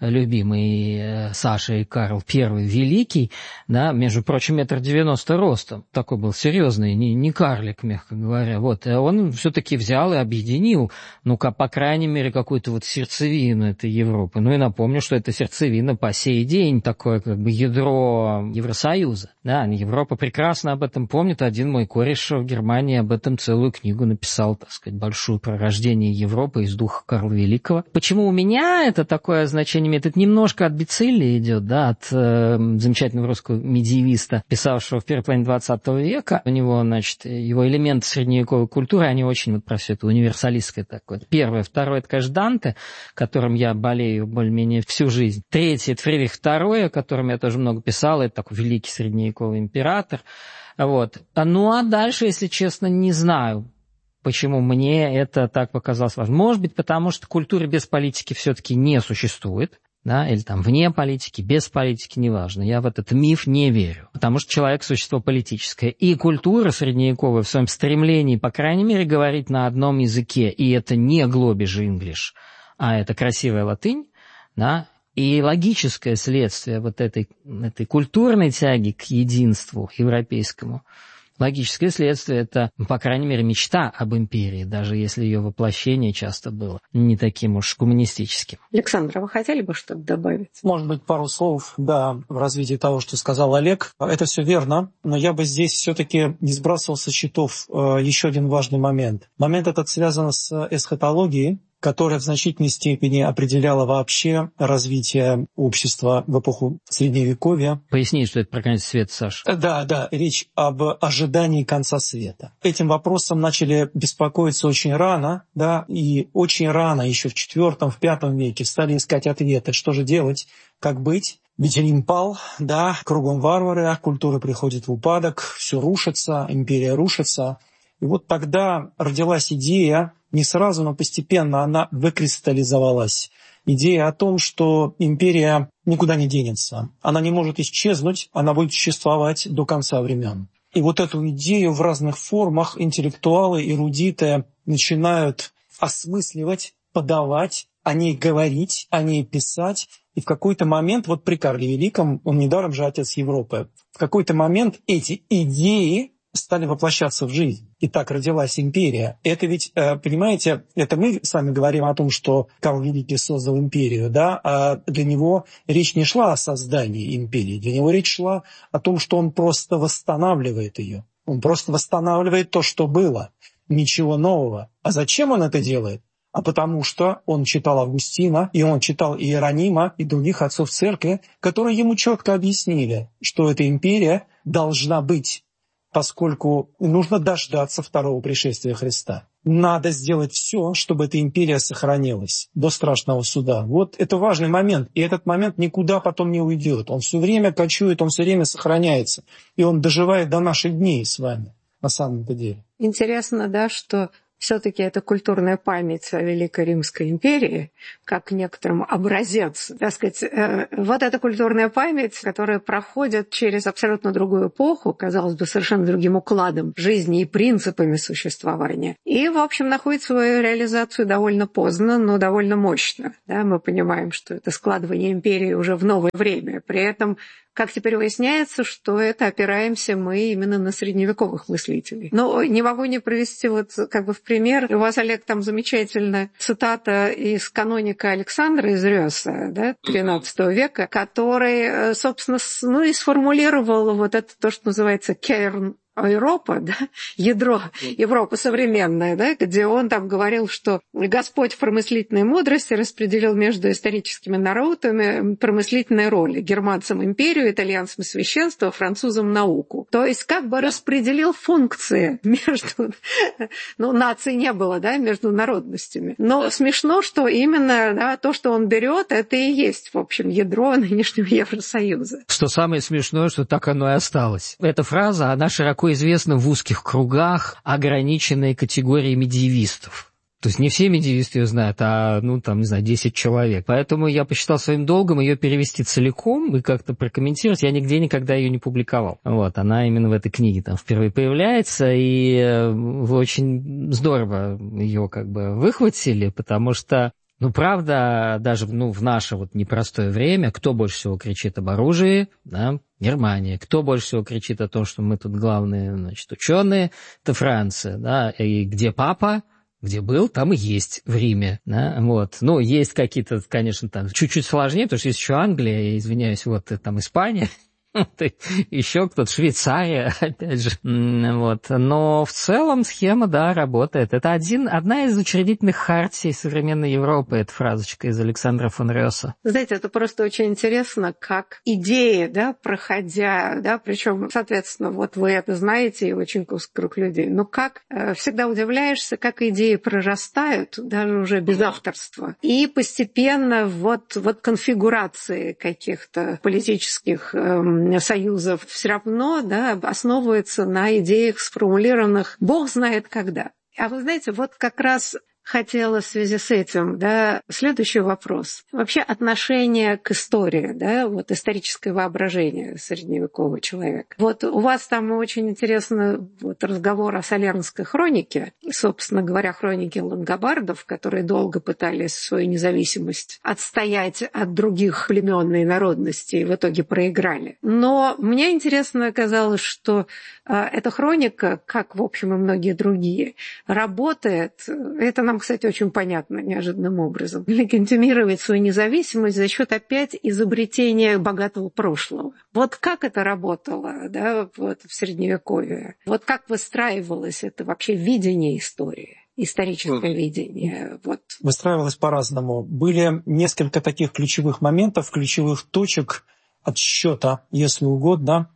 любимый Саша и Карл Первый Великий, да, между прочим, метр девяносто ростом, такой был серьезный, не, не карлик, мягко говоря, вот, он все-таки взял и объединил, ну-ка, по крайней мере, какую-то вот сердцевину этой Европы. Ну и напомню, что эта сердцевина по сей день такое, как бы, ядро Евросоюза, да, Европа прекрасно об этом помнит, один мой кореш в Германии об этом целую книгу написал, так сказать, большую про рождение Европы из духа Карла Великого. Почему у меня это такое значение? Это немножко от Бицилли идет, да, от э, замечательного русского медиевиста, писавшего в первой половине двадцатого века. У него, значит, его элементы средневековой культуры, они очень вот про все это универсалистское такое. Первое. Второе, это, конечно, Данте, которым я болею более-менее всю жизнь. Третье, это Фридрих Второй, о котором я тоже много писал, это такой великий средневековый император. Вот. Ну, а дальше, если честно, не знаю, почему мне это так показалось важным. Может быть, потому что культура без политики все-таки не существует, да, или там вне политики, без политики, неважно. Я в этот миф не верю, потому что человек – существо политическое. И культура средневековая в своем стремлении, по крайней мере, говорить на одном языке, и это не глобиш English, а это красивая латынь, да, и логическое следствие вот этой, этой культурной тяги к единству европейскому. Логическое следствие – это, по крайней мере, мечта об империи, даже если ее воплощение часто было не таким уж коммунистическим. Александр, вы хотели бы что-то добавить? Может быть, пару слов, да, в развитии того, что сказал Олег. Это все верно, но я бы здесь все-таки не сбрасывал со счетов еще один важный момент. Момент этот связан с эсхатологией, которая в значительной степени определяла вообще развитие общества в эпоху Средневековья. Поясни, что это про конец света, Саша. Да, да, речь об ожидании конца света. Этим вопросом начали беспокоиться очень рано, да, и очень рано, еще в четвёртом, в пятом веке, стали искать ответы, что же делать, как быть. Ведь Рим пал, да, кругом варвары, культура приходит в упадок, все рушится, империя рушится. И вот тогда родилась идея, не сразу, но постепенно она выкристаллизовалась. Идея о том, что империя никуда не денется. Она не может исчезнуть, она будет существовать до конца времен. И вот эту идею в разных формах интеллектуалы, эрудиты начинают осмысливать, подавать, о ней говорить, о ней писать. И в какой-то момент, вот при Карле Великом, он недаром же отец Европы, в какой-то момент эти идеи стали воплощаться в жизнь. И так родилась империя. Это ведь, понимаете, это мы с вами говорим о том, что Карл Великий создал империю, да, а для него речь не шла о создании империи, для него речь шла о том, что он просто восстанавливает ее. Он просто восстанавливает то, что было. Ничего нового. А зачем он это делает? а потому что он читал Августина, и он читал Иеронима и других отцов церкви, которые ему четко объяснили, что эта империя должна быть, поскольку нужно дождаться второго пришествия Христа. Надо сделать все, чтобы эта империя сохранилась до страшного суда. Вот это важный момент, и этот момент никуда потом не уйдет. Он все время кочует, он все время сохраняется, и он доживает до наших дней с вами, на самом-то деле. Интересно, да, что все-таки это культурная память о Великой Римской империи, как некоторым образец, так сказать, э, вот эта культурная память, которая проходит через абсолютно другую эпоху, казалось бы, совершенно другим укладом жизни и принципами существования. И, в общем, находит свою реализацию довольно поздно, но довольно мощно. Да? Мы понимаем, что это складывание империи уже в новое время. При этом, как теперь выясняется, что это опираемся мы именно на средневековых мыслителей. Но не могу не привести вот как бы в пример. У вас, Олег, там замечательная цитата из каноника Александра из Рёса, да, тринадцатого века, который, собственно, ну и сформулировал вот это то, что называется «керн Европа», да, ядро Европы современная, да, где он там говорил, что Господь в промыслительной мудрости распределил между историческими народами промыслительные роли. Германцам империю, итальянцам священство, французам науку. То есть как бы распределил функции между... Ну, наций не было, да, между народностями. Но смешно, что именно да, то, что он берет, это и есть, в общем, ядро нынешнего Евросоюза. Что самое смешное, что так оно и осталось. Эта фраза, она широко известна в узких кругах, ограниченной категорией медиевистов. То есть не все медиевисты ее знают, а, ну, там, не знаю, десять человек. Поэтому я посчитал своим долгом ее перевести целиком и как-то прокомментировать. Я нигде никогда ее не публиковал. Вот, она именно в этой книге там впервые появляется, и вы очень здорово ее как бы выхватили, потому что ну, правда, даже ну, в наше вот непростое время, кто больше всего кричит об оружии? Да? Германия. Кто больше всего кричит о том, что мы тут главные, значит, ученые? Это Франция. Да? И где папа? Где был, там и есть в Риме. Да? Вот. Ну, есть какие-то, конечно, там чуть-чуть сложнее, потому что есть еще Англия, извиняюсь, вот там Испания. Еще кто-то, Швейцария, опять же. Вот. Но в целом схема, да, работает. Это один, одна из учредительных хартий современной Европы, эта фразочка из Александра фон Рёса. Знаете, это просто очень интересно, как идеи, да, проходя, да, причем, соответственно, вот вы это знаете, и очень узкий круг людей, но как э, всегда удивляешься, как идеи прорастают, даже уже без авторства, и постепенно вот, вот конфигурации каких-то политических э, союзов все равно да, основывается на идеях, сформулированных бог знает когда. А вы знаете, вот как раз хотела в связи с этим, да, следующий вопрос. Вообще отношение к истории, да, вот историческое воображение средневекового человека. Вот у вас там очень интересный вот разговор о Салернской хронике, собственно говоря, хронике лангобардов, которые долго пытались свою независимость отстоять от других племен и народностей, и в итоге проиграли. Но мне интересно оказалось, что э, эта хроника, как, в общем, и многие другие, работает, это нам, кстати, очень понятно неожиданным образом, легитимировать свою независимость за счет опять изобретения богатого прошлого. Вот как это работало, да, вот в Средневековье? Вот как выстраивалось это вообще видение истории? Историческое видение. Вот. Выстраивалось по-разному. Были несколько таких ключевых моментов, ключевых точек отсчета, если угодно,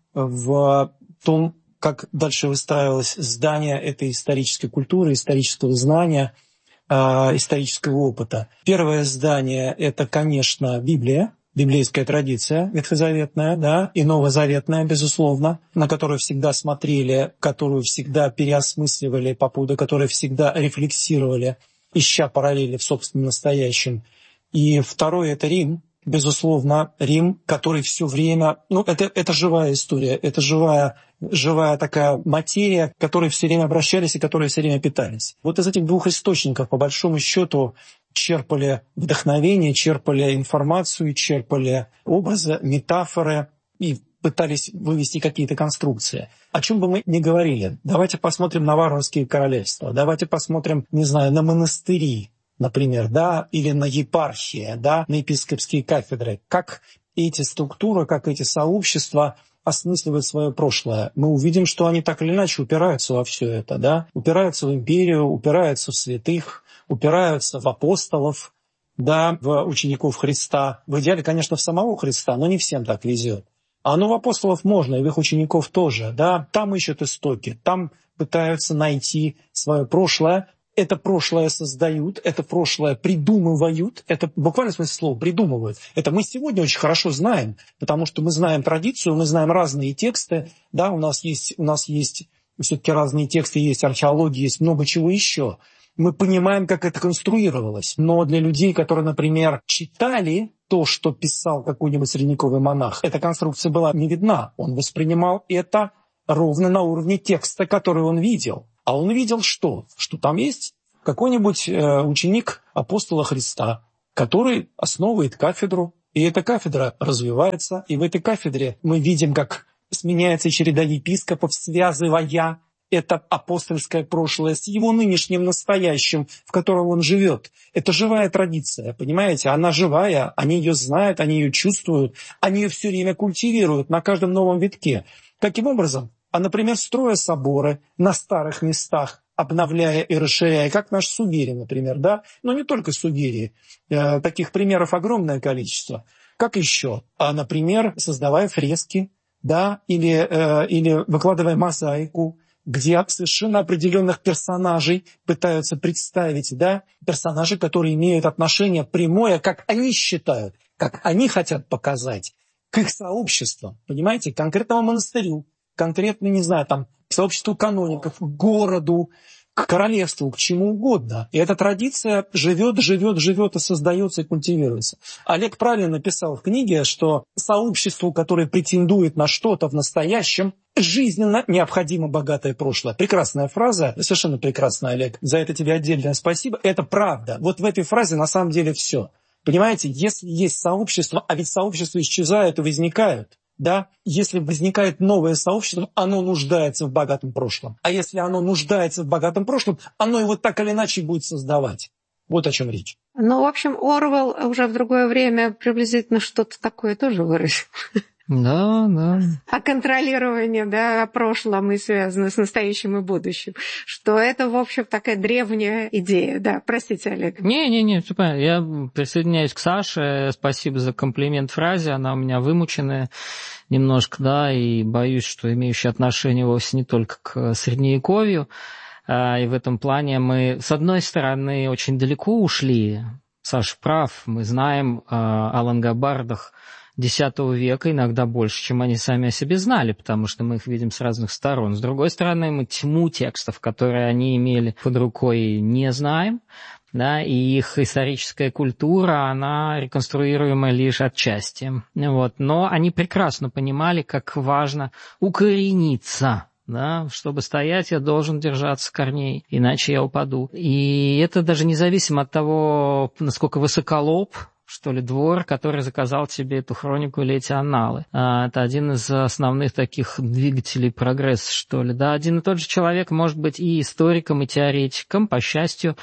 в том, как дальше выстраивалось здание этой исторической культуры, исторического знания, э, исторического опыта. Первое здание – это, конечно, Библия, библейская традиция ветхозаветная, да, и новозаветная, безусловно, на которую всегда смотрели, которую всегда переосмысливали, по поводу которой всегда рефлексировали, ища параллели в собственном настоящем. И второе – это Рим. Безусловно, Рим, который все время... Ну, это, это живая история, это живая, живая такая материя, к которой все время обращались и которой все время питались. Вот из этих двух источников, по большому счету, черпали вдохновение, черпали информацию, черпали образы, метафоры и пытались вывести какие-то конструкции. О чем бы мы ни говорили, давайте посмотрим на варварские королевства, давайте посмотрим, не знаю, на монастыри, например, да, или на епархии, да, на епископские кафедры. Как эти структуры, как эти сообщества осмысливают свое прошлое. Мы увидим, что они так или иначе упираются во все это, да, упираются в империю, упираются в святых, упираются в апостолов, да, в учеников Христа. В идеале, конечно, в самого Христа, но не всем так везет. А ну в апостолов можно, и в их учеников тоже, да. Там ищут истоки, там пытаются найти свое прошлое. Это прошлое создают, это прошлое придумывают, это буквально в смысле слова придумывают. Это мы сегодня очень хорошо знаем, потому что мы знаем традицию, мы знаем разные тексты, да, у нас есть, у нас есть все-таки разные тексты, есть археология, есть много чего еще. Мы понимаем, как это конструировалось. Но для людей, которые, например, читали то, что писал какой-нибудь средневековый монах, эта конструкция была не видна. Он воспринимал это ровно на уровне текста, который он видел. А он видел что? Что там есть какой-нибудь э, ученик апостола Христа, который основывает кафедру, и эта кафедра развивается, и в этой кафедре мы видим, как сменяется череда епископов, связывая это апостольское прошлое с его нынешним настоящим, в котором он живет. Это живая традиция, понимаете? Она живая, они ее знают, они ее чувствуют, они ее все время культивируют на каждом новом витке. Каким образом? А, например, строя соборы на старых местах, обновляя и расширяя, как наш Сугирий, например, да? Но не только Сугирий, э, таких примеров огромное количество. Как еще? А, например, создавая фрески, да, или, э, или выкладывая мозаику, где совершенно определенных персонажей пытаются представить, да, персонажи, которые имеют отношение прямое, как они считают, как они хотят показать, к их сообществам, понимаете, к конкретному монастырю, конкретно, не знаю, там, к сообществу каноников, к городу, к королевству, к чему угодно. И эта традиция живет, живет, живет и создается, и культивируется. Олег правильно написал в книге, что сообществу, которое претендует на что-то в настоящем, жизненно необходимо богатое прошлое. Прекрасная фраза, совершенно прекрасная, Олег. За это тебе отдельное спасибо. Это правда. Вот в этой фразе на самом деле все. Понимаете, если есть сообщество, а ведь сообщества исчезают и возникают, да, если возникает новое сообщество, оно нуждается в богатом прошлом. А если оно нуждается в богатом прошлом, оно его так или иначе будет создавать. Вот о чем речь. Ну, в общем, Орвелл уже в другое время приблизительно что-то такое тоже выразил. Да, да. О контролировании, да, о прошлом и связано с настоящим и будущим. Что это, в общем, такая древняя идея. Да, простите, Олег. Не-не-не, все понятно. Я присоединяюсь к Саше. Спасибо за комплимент фразе. Она у меня вымученная немножко, да, и боюсь, что имеющая отношение вовсе не только к Средневековью. И в этом плане мы, с одной стороны, очень далеко ушли. Саша прав. Мы знаем о лангобардах десятого века, иногда больше, чем они сами о себе знали, потому что мы их видим с разных сторон. С другой стороны, мы тьму текстов, которые они имели под рукой, не знаем, да, и их историческая культура, она реконструируема лишь отчасти. Вот. Но они прекрасно понимали, как важно укорениться. Да, чтобы стоять, я должен держаться корней, иначе я упаду. И это даже независимо от того, насколько высоколоб, что ли, двор, который заказал тебе эту хронику или эти анналы. Это один из основных таких двигателей прогресса, что ли. Да, один и тот же человек может быть и историком, и теоретиком, по счастью,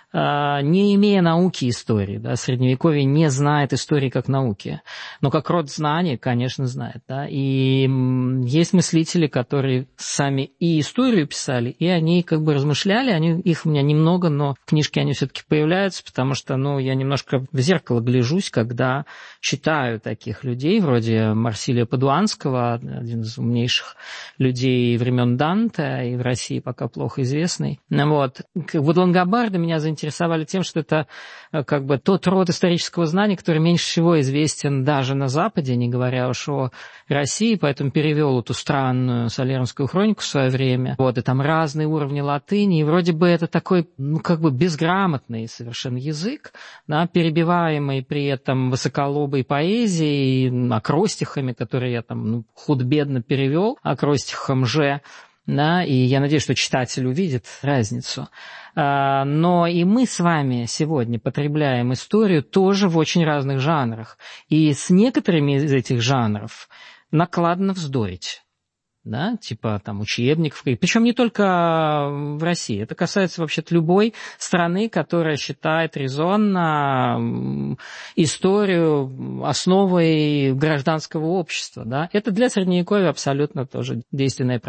не имея науки истории, да, Средневековье не знает истории как науки, но как род знаний, конечно, знает, да, и есть мыслители, которые сами и историю писали, и они как бы размышляли, они, их у меня немного, но в книжке они все-таки появляются, потому что, ну, я немножко в зеркало гляжусь, когда читаю таких людей, вроде Марсилия Падуанского, один из умнейших людей времен Данте, и в России пока плохо известный, вот, вот лангобарды меня заинтересовали, интересовали тем, что это как бы тот род исторического знания, который меньше всего известен даже на Западе, не говоря уж о России, поэтому перевел эту странную Солернскую хронику в свое время. Вот, и там разные уровни латыни, и вроде бы это такой, ну, как бы безграмотный совершенно язык, да, перебиваемый при этом высоколобой поэзией, акростихами, которые я там, ну, худо-бедно перевел, акростихом же, да, и я надеюсь, что читатель увидит разницу. Но и мы с вами сегодня потребляем историю тоже в очень разных жанрах. И с некоторыми из этих жанров накладно вздорить. Да, типа там учебников. Причем не только в России. Это касается вообще-то любой страны, которая считает резонно историю основой гражданского общества. Да. Это для Средневековья абсолютно тоже действенное правило.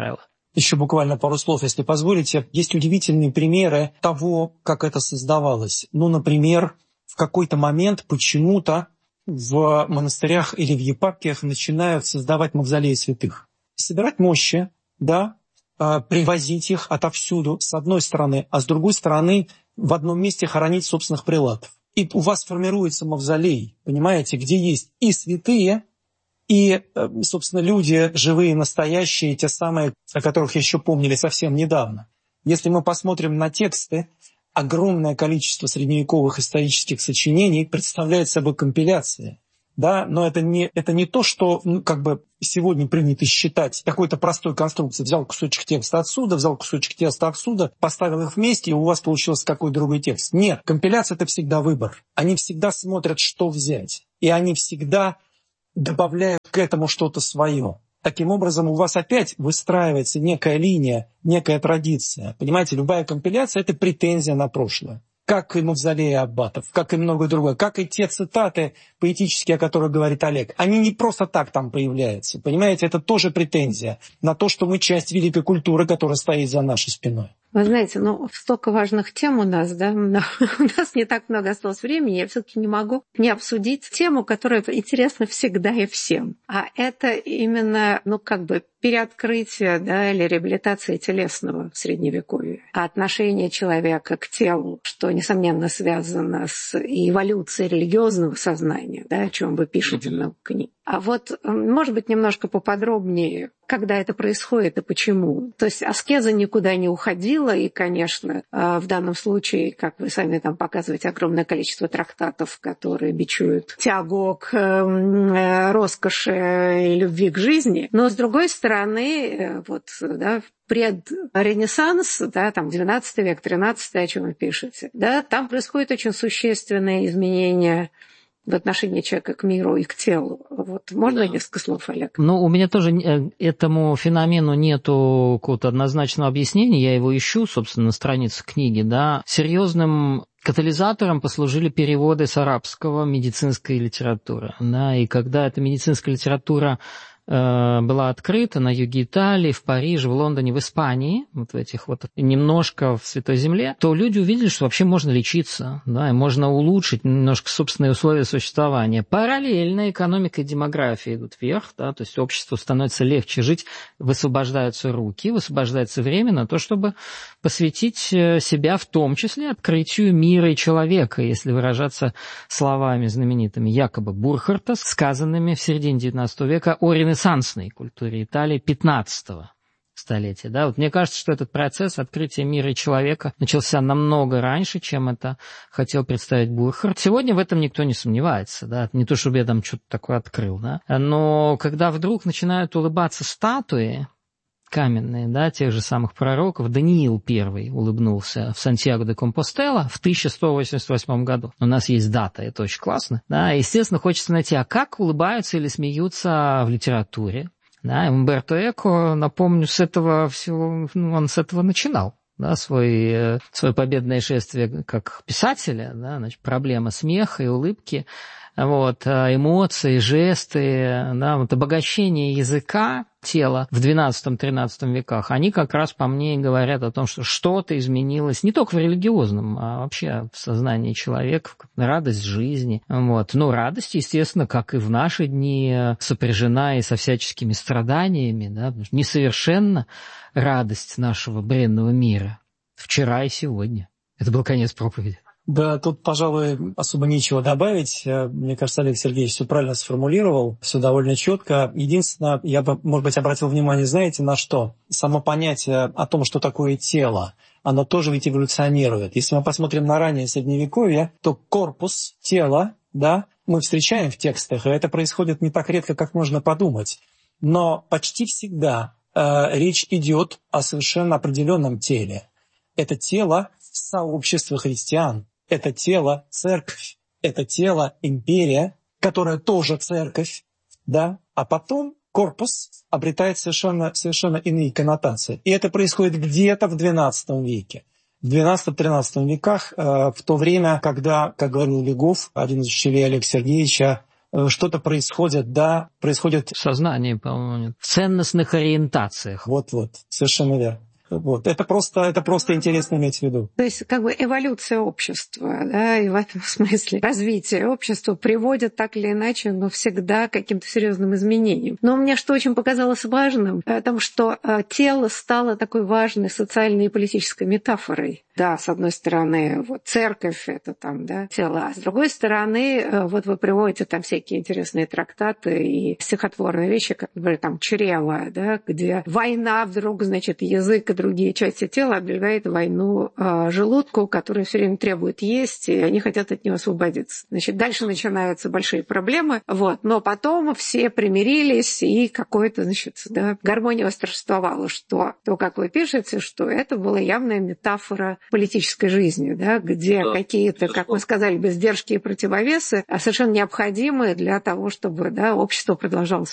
Еще буквально пару слов, если позволите. Есть удивительные примеры того, как это создавалось. Ну, например, в какой-то момент почему-то в монастырях или в епархиях начинают создавать мавзолеи святых. Собирать мощи, да, привозить их отовсюду, с одной стороны, а с другой стороны в одном месте хоронить собственных прелатов. И у вас формируется мавзолей, понимаете, где есть и святые, и, собственно, люди живые, настоящие, те самые, о которых еще помнили совсем недавно. Если мы посмотрим на тексты, огромное количество средневековых исторических сочинений представляет собой компиляции. Да, но это не, это не то, что ну, как бы сегодня принято считать какой-то простой конструкцией. Взял кусочек текста отсюда, взял кусочек текста отсюда, поставил их вместе, и у вас получился какой-то другой текст. Нет, компиляция – это всегда выбор. Они всегда смотрят, что взять. И они всегда добавляют к этому что-то свое. Таким образом, у вас опять выстраивается некая линия, некая традиция. Понимаете, любая компиляция – это претензия на прошлое. Как и мавзолеи аббатов, как и многое другое, как и те цитаты поэтические, о которых говорит Олег. Они не просто так там появляются. Понимаете, это тоже претензия на то, что мы часть великой культуры, которая стоит за нашей спиной. Вы знаете, ну, столько важных тем у нас, да, но у нас не так много осталось времени, я все-таки не могу не обсудить тему, которая интересна всегда и всем. А это именно, ну, как бы переоткрытие, да, или реабилитация телесного в Средневековье. А отношение человека к телу, что, несомненно, связано с эволюцией религиозного сознания, да, о чем вы пишете в книге. А вот, может быть, немножко поподробнее, когда это происходит и почему. То есть аскеза никуда не уходила, и, конечно, в данном случае, как вы сами там показываете, огромное количество трактатов, которые бичуют тягу к роскоши и любви к жизни. Но, с другой стороны, вот, да, предренессанс, да, там двенадцатый век, тринадцатый, о чем вы пишете, да, там происходит очень существенное изменение в отношении человека к миру и к телу. Вот можно несколько слов, Олег? Ну, у меня тоже этому феномену нету какого-то однозначного объяснения, я его ищу, собственно, на странице книги, да. Серьезным катализатором послужили переводы с арабского медицинской литературы, да, и когда эта медицинская литература была открыта на юге Италии, в Париже, в Лондоне, в Испании, вот в этих вот немножко в Святой Земле, то люди увидели, что вообще можно лечиться, да, и можно улучшить немножко собственные условия существования. Параллельно экономика и демография идут вверх, да, то есть обществу становится легче жить, высвобождаются руки, высвобождается время на то, чтобы посвятить себя в том числе открытию мира и человека, если выражаться словами знаменитыми якобы Бурхарта, сказанными в середине девятнадцатого века о ренессансной культуре Италии пятнадцатого столетия. Да? Вот мне кажется, что этот процесс открытия мира и человека начался намного раньше, чем это хотел представить Бурхард. Сегодня в этом никто не сомневается. Да? Не то, чтобы я там что-то такое открыл. Да? Но когда вдруг начинают улыбаться статуи каменные, да, тех же самых пророков, Даниил Первый улыбнулся в Сантьяго де Компостела в тысяча сто восемьдесят восьмом году. У нас есть дата, это очень классно. Да, естественно, хочется найти, а как улыбаются или смеются в литературе. Да, Умберто Эко, напомню, с этого всего, ну, он с этого начинал. Да, свой, свое победное шествие как писателя, да, значит, проблема смеха и улыбки, вот, эмоции, жесты, да, вот, обогащение языка, тела в двенадцатом-тринадцатом веках, они как раз по мне говорят о том, что что-то изменилось не только в религиозном, а вообще в сознании человека, радость жизни. Вот. Но радость, естественно, как и в наши дни, сопряжена и со всяческими страданиями, да, несовершенна радость нашего бренного мира вчера и сегодня. Это был конец проповеди. Да, тут, пожалуй, особо нечего добавить. Мне кажется, Олег Сергеевич все правильно сформулировал, все довольно четко. Единственное, я бы, может быть, обратил внимание, знаете, на что? Само понятие о том, что такое тело, оно тоже ведь эволюционирует. Если мы посмотрим на раннее Средневековье, то корпус, тело, да, мы встречаем в текстах, и это происходит не так редко, как можно подумать. Но почти всегда э, речь идет о совершенно определенном теле. Это тело сообщества христиан. Это тело церковь, это тело империя, которая тоже церковь, да, а потом корпус обретает совершенно, совершенно иные коннотации. И это происходит где-то в двенадцатом веке. В двенадцатом-тринадцатом веках, э, в то время, когда, как говорил Легов, один из учителей Олега Сергеевича, что-то происходит, да, происходит... В сознании, по-моему, в ценностных ориентациях. Вот-вот, совершенно верно. Вот. Это просто, это просто интересно иметь в виду. То есть как бы эволюция общества, да, и в этом смысле развитие общества приводит так или иначе, но всегда к каким-то серьезным изменениям. Но мне что очень показалось важным, о том, что тело стало такой важной социальной и политической метафорой. Да, с одной стороны, вот церковь — это там, да, тело, а с другой стороны, вот вы приводите там всякие интересные трактаты и стихотворные вещи, как, например, там «Чрево», да, где война вдруг, значит, язык и другие части тела объявляет войну э, желудку, который все время требует есть, и они хотят от него освободиться. Значит, дальше начинаются большие проблемы, вот, но потом все примирились, и какое-то, значит, да, гармония восторжествовала, что то, как вы пишете, что это была явная метафора политической жизни, да, где да, какие-то, как вы сказали, бездержки и противовесы совершенно необходимы для того, чтобы, да, общество продолжало